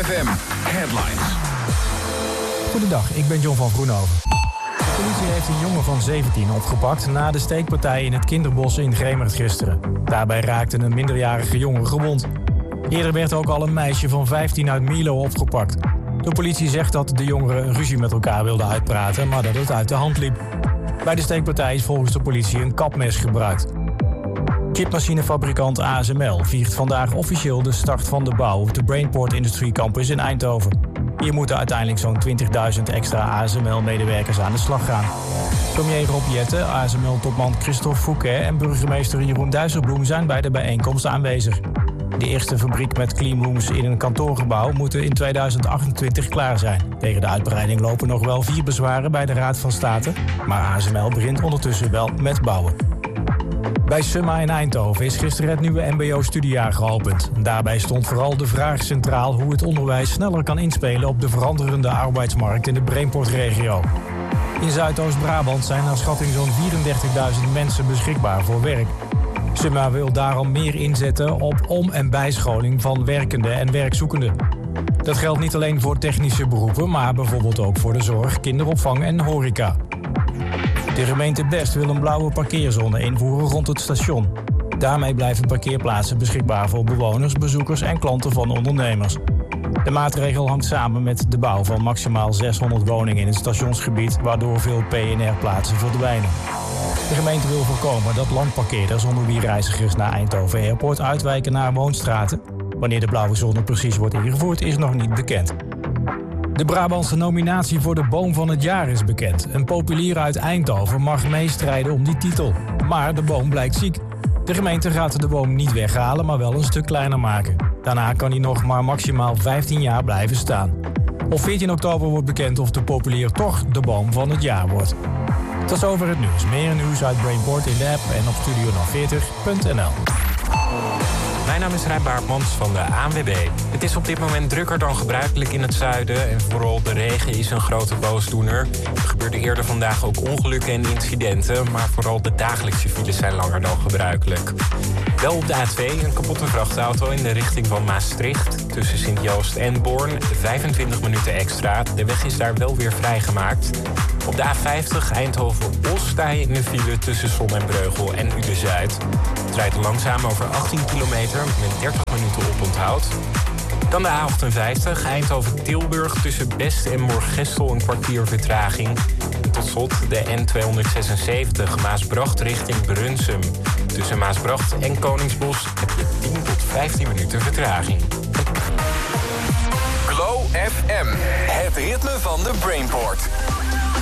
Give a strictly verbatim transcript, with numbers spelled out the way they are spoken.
F M Headlines. Goedendag, ik ben John van Groenhoven. De politie heeft een jongen van zeventien opgepakt na de steekpartij in het kinderbos in Gremert gisteren. Daarbij raakte een minderjarige jongen gewond. Eerder werd ook al een meisje van vijftien uit Milo opgepakt. De politie zegt dat de jongeren een ruzie met elkaar wilden uitpraten, maar dat het uit de hand liep. Bij de steekpartij is volgens de politie een kapmes gebruikt. Chipmachinefabrikant A S M L viert vandaag officieel de start van de bouw op de Brainport Industrie Campus in Eindhoven. Hier moeten uiteindelijk zo'n twintigduizend extra A S M L-medewerkers aan de slag gaan. Premier Rob Jetten, A S M L-topman Christophe Fouquet en burgemeester Jeroen Dijsselbloem zijn bij de bijeenkomst aanwezig. De eerste fabriek met cleanrooms in een kantoorgebouw moeten in tweeduizend achtentwintig klaar zijn. Tegen de uitbreiding lopen nog wel vier bezwaren bij de Raad van State, maar A S M L begint ondertussen wel met bouwen. Bij Summa in Eindhoven is gisteren het nieuwe M B O-studiejaar geopend. Daarbij stond vooral de vraag centraal hoe het onderwijs sneller kan inspelen op de veranderende arbeidsmarkt in de Brainport-regio. In Zuidoost-Brabant zijn naar schatting zo'n vierendertigduizend mensen beschikbaar voor werk. Summa wil daarom meer inzetten op om- en bijscholing van werkenden en werkzoekenden. Dat geldt niet alleen voor technische beroepen, maar bijvoorbeeld ook voor de zorg, kinderopvang en horeca. De gemeente Best wil een blauwe parkeerzone invoeren rond het station. Daarmee blijven parkeerplaatsen beschikbaar voor bewoners, bezoekers en klanten van ondernemers. De maatregel hangt samen met de bouw van maximaal zeshonderd woningen in het stationsgebied, waardoor veel P en R-plaatsen verdwijnen. De gemeente wil voorkomen dat landparkeerders onder wie reizigers naar Eindhoven Airport uitwijken naar woonstraten. Wanneer de blauwe zone precies wordt ingevoerd is nog niet bekend. De Brabantse nominatie voor de Boom van het Jaar is bekend. Een populier uit Eindhoven mag meestrijden om die titel. Maar de boom blijkt ziek. De gemeente gaat de boom niet weghalen, maar wel een stuk kleiner maken. Daarna kan hij nog maar maximaal vijftien jaar blijven staan. Op veertien oktober wordt bekend of de populier toch de Boom van het Jaar wordt. Tot zover het nieuws. Meer nieuws uit Brainport in de app en op studio nul veertig punt n l. Mijn naam is Rijn Baartmans van de A N W B. Het is op dit moment drukker dan gebruikelijk in het zuiden en vooral de regen is een grote boosdoener. Er gebeurden eerder vandaag ook ongelukken en incidenten, maar vooral de dagelijkse files zijn langer dan gebruikelijk. Wel op de A twee een kapotte vrachtauto in de richting van Maastricht. Tussen Sint-Joost en Born, vijfentwintig minuten extra. De weg is daar wel weer vrijgemaakt. Op de A vijftig Eindhoven-Os sta je in de file tussen Zon en Breugel en Uden-Zuid. Het rijdt langzaam over achttien kilometer met dertig minuten oponthoud. Dan de A achtenvijftig Eindhoven-Tilburg tussen Best en Moergestel een kwartier vertraging. En tot slot de N tweehonderdzesenzeventig Maasbracht richting Brunsum. Tussen Maasbracht en Koningsbos heb je tien tot vijftien minuten vertraging. Glow F M, het ritme van de Brainport.